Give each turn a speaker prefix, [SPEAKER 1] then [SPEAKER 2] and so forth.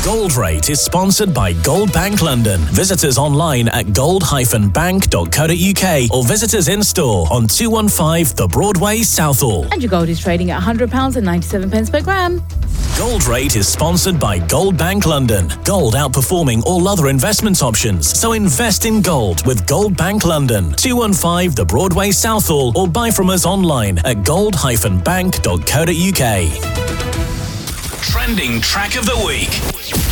[SPEAKER 1] Gold Rate is sponsored by Gold Bank London. Visit us online at gold-bank.co.uk or visit us in store on 215 The Broadway, Southall.
[SPEAKER 2] And your gold is trading at £100.97 per gram.
[SPEAKER 1] Gold Rate is sponsored by Gold Bank London. Gold outperforming all other investment options. So invest in gold with Gold Bank London. 215 The Broadway, Southall, or buy from us online at gold-bank.co.uk. Trending track of the week.